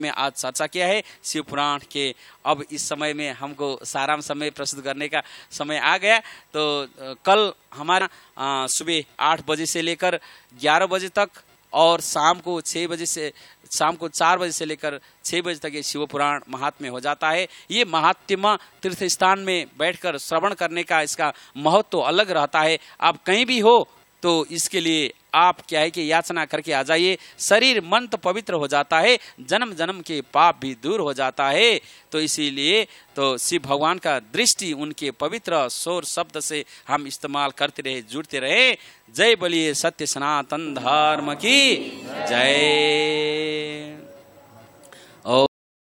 में आज चर्चा किया है शिव पुराण के। अब इस समय में हमको सारांश समय प्रस्तुत करने का समय आ गया। तो कल हमारा सुबह 8 बजे से लेकर 11 बजे तक और शाम को 4 बजे से लेकर 6 बजे तक ये शिव पुराण महात्म्य हो जाता है। ये महात्म्य तीर्थ स्थान में बैठकर श्रवण करने का इसका महत्व अलग रहता है। आप कहीं भी हो तो इसके लिए आप क्या है कि याचना करके आ जाइए। शरीर मन तो पवित्र हो जाता है, जन्म जन्म के पाप भी दूर हो जाता है। तो इसीलिए तो शिव भगवान का दृष्टि उनके पवित्र शोर शब्द से हम इस्तेमाल करते रहे, जुड़ते रहे। जय बोलिए सत्य सनातन धर्म की जय।